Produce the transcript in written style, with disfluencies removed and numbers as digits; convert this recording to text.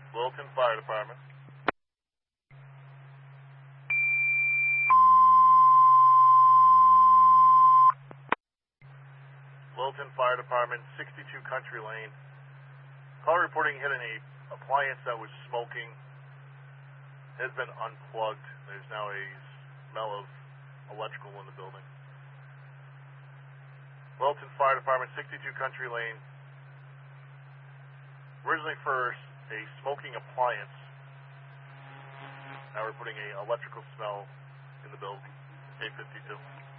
Wilton Fire Department. Wilton Fire Department, 62 Country Lane. Call reporting hitting a appliance that was smoking. Has been unplugged. There's now a smell of electrical in the building. Wilton Fire Department, 62 Country Lane. Originally for a smoking appliance. Now we're putting a electrical smell in the building. 852.